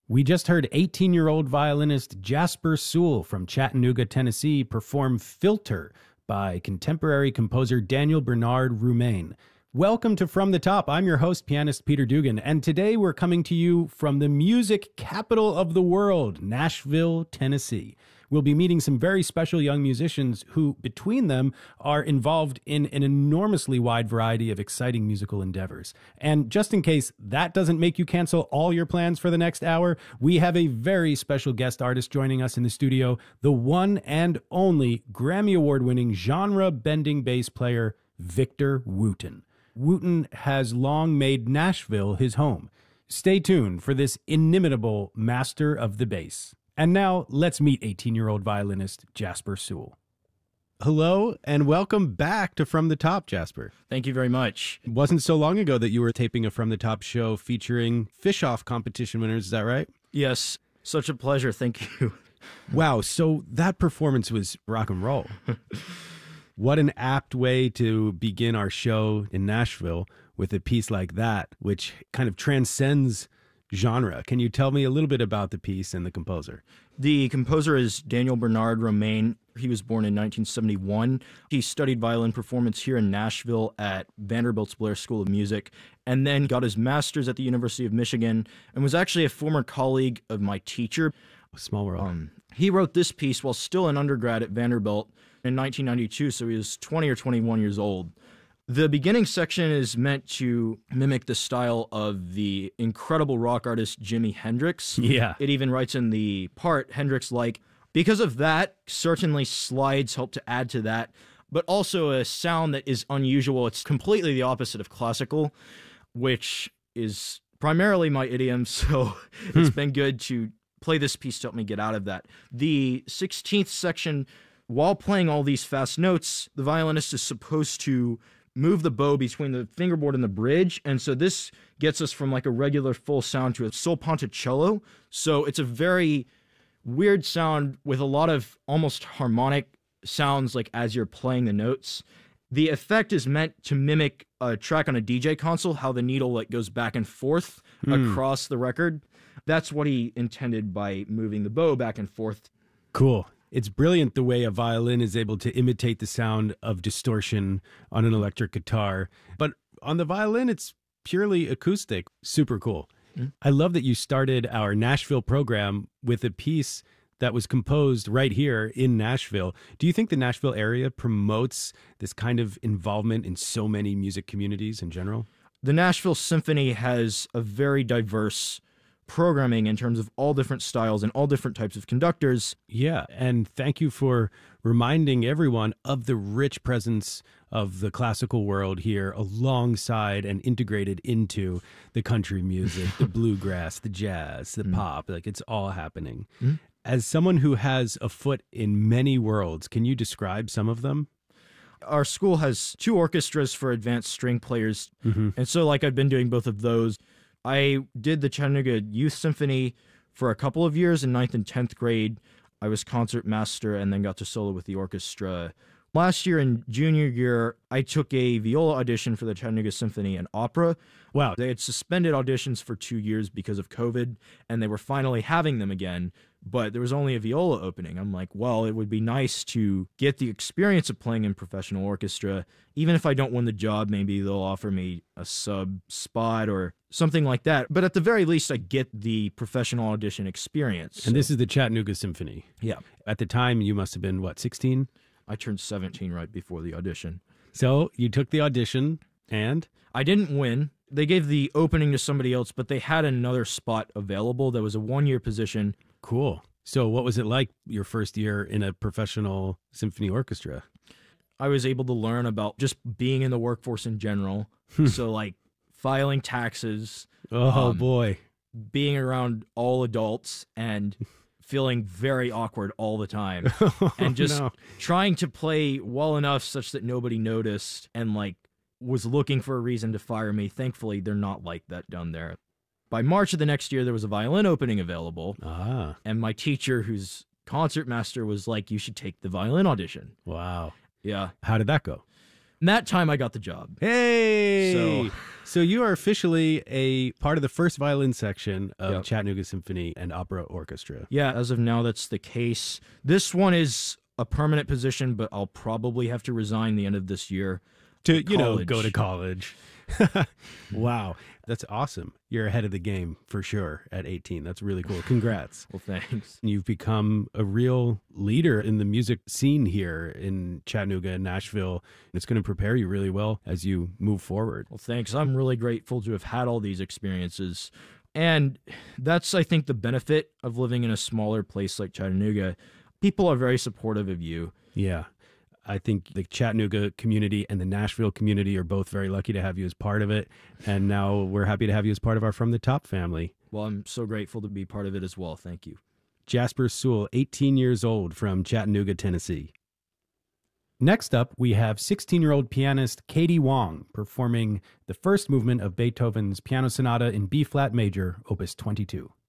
We just heard 18-year-old violinist Jasper Sewell from Chattanooga, Tennessee, perform Filter by contemporary composer Daniel Bernard Roumain. Welcome to From the Top. I'm your host, pianist Peter Dugan, and today we're coming to you from the music capital of the world, Nashville, Tennessee. We'll be meeting some very special young musicians who, between them, are involved in an enormously wide variety of exciting musical endeavors. And just in case that doesn't make you cancel all your plans for the next hour, we have a very special guest artist joining us in the studio, the one and only Grammy Award-winning genre-bending bass player, Victor Wooten. Wooten has long made Nashville his home. Stay tuned for this inimitable master of the bass. And now, let's meet 18-year-old violinist Jasper Sewell. Hello, and welcome back to From the Top, Jasper. Thank you very much. It wasn't so long ago that you were taping a From the Top show featuring Fish-Off competition winners, is that right? Yes, such a pleasure, thank you. Wow, so that performance was rock and roll. What an apt way to begin our show in Nashville with a piece like that, which kind of transcends genre. Can you tell me a little bit about the piece and the composer? The composer is Daniel Bernard Roumain. He was born in 1971. He studied violin performance here in Nashville at Vanderbilt's Blair School of Music, and then got his master's at the University of Michigan, and was actually a former colleague of my teacher. Small world. He wrote this piece while still an undergrad at Vanderbilt in 1992, so he was 20 or 21 years old. The beginning section is meant to mimic the style of the incredible rock artist Jimi Hendrix. Yeah. It even writes in the part, Hendrix-like. Because of that, certainly slides help to add to that, but also a sound that is unusual. It's completely the opposite of classical, which is primarily my idiom, so it's been good to play this piece to help me get out of that. The 16th section, while playing all these fast notes, the violinist is supposed to move the bow between the fingerboard and the bridge, and so this gets us from like a regular full sound to a sol ponticello. So it's a very weird sound with a lot of almost harmonic sounds like as you're playing the notes. The effect is meant to mimic a track on a DJ console, how the needle like goes back and forth across the record. That's what he intended by moving the bow back and forth. Cool. It's brilliant the way a violin is able to imitate the sound of distortion on an electric guitar. But on the violin, it's purely acoustic. Super cool. I love that you started our Nashville program with a piece that was composed right here in Nashville. Do you think the Nashville area promotes this kind of involvement in so many music communities in general? The Nashville Symphony has a very diverse programming in terms of all different styles and all different types of conductors. Yeah, and thank you for reminding everyone of the rich presence of the classical world here alongside and integrated into the country music, the bluegrass, the jazz, the pop. Like, it's all happening. As someone who has a foot in many worlds, can you describe some of them? Our school has 2 orchestras for advanced string players, and so like I've been doing both of those. I did the Chattanooga Youth Symphony for a couple of years in 9th and 10th grade. I was concert master and then got to solo with the orchestra. Last year in junior year, I took a viola audition for the Chattanooga Symphony and Opera. Wow. They had suspended auditions for 2 years because of COVID, and they were finally having them again, but there was only a viola opening. I'm like, well, it would be nice to get the experience of playing in professional orchestra. Even if I don't win the job, maybe they'll offer me a sub spot or something like that. But at the very least, I get the professional audition experience. And this is the Chattanooga Symphony. Yeah. At the time, you must have been, what, 16? I turned 17 right before the audition. So you took the audition and? I didn't win. They gave the opening to somebody else, but they had another spot available. That was a 1-year position. Cool. So what was it like your first year in a professional symphony orchestra? I was able to learn about just being in the workforce in general. So like filing taxes. Oh, boy. Being around all adults and feeling very awkward all the time. And just trying to play well enough such that nobody noticed and like was looking for a reason to fire me. Thankfully, they're not like that down there. By March of the next year, there was a violin opening available. And my teacher, who's concertmaster, was like, you should take the violin audition. Wow. Yeah. How did that go? And that time I got the job. Hey! So you are officially a part of the first violin section of Chattanooga Symphony and Opera Orchestra. Yeah, as of now, that's the case. This one is a permanent position, but I'll probably have to resign the end of this year. To, go to college. Wow. That's awesome. You're ahead of the game for sure at 18. That's really cool. Congrats. Well, thanks. You've become a real leader in the music scene here in Chattanooga and Nashville. It's going to prepare you really well as you move forward. Well, thanks. I'm really grateful to have had all these experiences. And that's, I think, the benefit of living in a smaller place like Chattanooga. People are very supportive of you. Yeah. I think the Chattanooga community and the Nashville community are both very lucky to have you as part of it. And now we're happy to have you as part of our From the Top family. Well, I'm so grateful to be part of it as well. Thank you. Jasper Sewell, 18 years old, from Chattanooga, Tennessee. Next up, we have 16-year-old pianist Katie Wong performing the first movement of Beethoven's Piano Sonata in B-flat major, Opus 22.